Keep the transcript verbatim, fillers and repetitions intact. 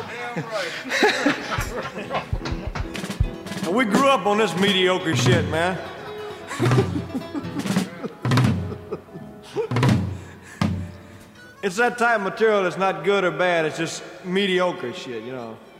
We grew up on this mediocre shit, man. It's that type of material that's not good or bad, it's just mediocre shit, you know.